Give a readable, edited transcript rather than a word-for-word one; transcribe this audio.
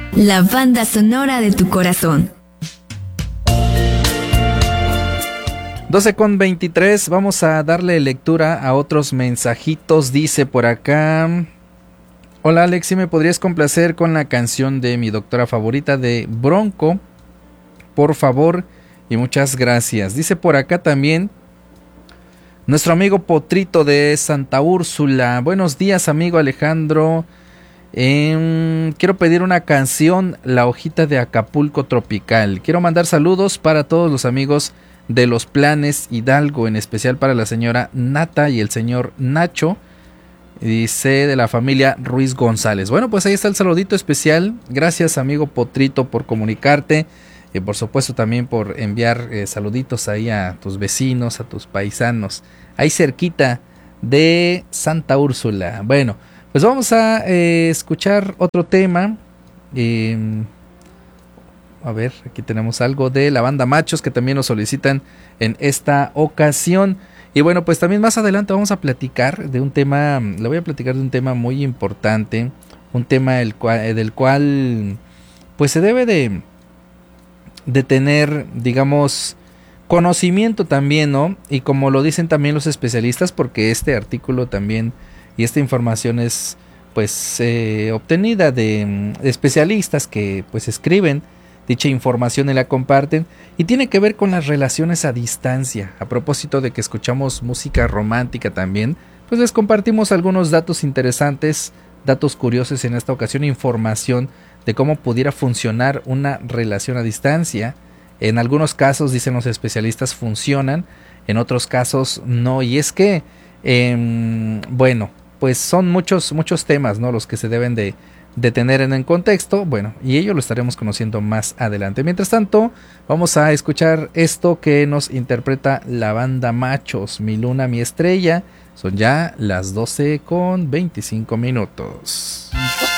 la banda sonora de tu corazón. 12:23, vamos a darle lectura a otros mensajitos. Dice por acá: hola Alex, ¿sí me podrías complacer con la canción de mi doctora favorita de Bronco? Por favor, y muchas gracias. Dice por acá también nuestro amigo Potrito de Santa Úrsula: buenos días, amigo Alejandro. Quiero pedir una canción, La hojita de Acapulco Tropical. Quiero mandar saludos para todos los amigos de Los Planes Hidalgo, en especial para la señora Nata y el señor Nacho, dice, de la familia Ruiz González. Bueno, pues ahí está el saludito especial. Gracias, amigo Potrito, por comunicarte y por supuesto también por enviar saluditos ahí a tus vecinos, a tus paisanos, ahí cerquita de Santa Úrsula. Bueno, pues vamos a escuchar otro tema. A ver, aquí tenemos algo de la banda Machos que también nos solicitan en esta ocasión. Y bueno, pues también más adelante vamos a platicar de un tema, le voy a platicar de un tema muy importante, un tema del cual pues se debe de tener, digamos, conocimiento también, ¿no? Y como lo dicen también los especialistas, porque este artículo también y esta información es pues obtenida de especialistas que pues escriben dicha información y la comparten, y tiene que ver con las relaciones a distancia. A propósito de que escuchamos música romántica también, pues les compartimos algunos datos interesantes, datos curiosos en esta ocasión, información de cómo pudiera funcionar una relación a distancia. En algunos casos, dicen los especialistas, funcionan, en otros casos no, y es que bueno, pues son muchos temas, ¿no?, los que se deben de tener en el contexto. Bueno, y ello lo estaremos conociendo más adelante. Mientras tanto, vamos a escuchar esto que nos interpreta la banda Machos, Mi Luna, Mi Estrella. Son ya las 12:25.